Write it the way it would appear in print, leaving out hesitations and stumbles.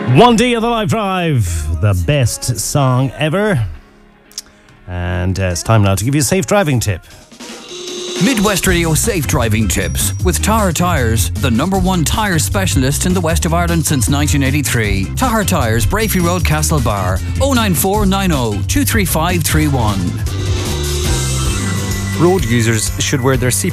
1D of the Live Drive, the best song ever. And it's time now to give you a safe driving tip. Midwest Radio Safe Driving Tips with Tahar Tyres, the #1 tyre specialist in the west of Ireland since 1983. Tahar Tyres, Brafey Road, Castlebar, 09490 23531. Road users should wear their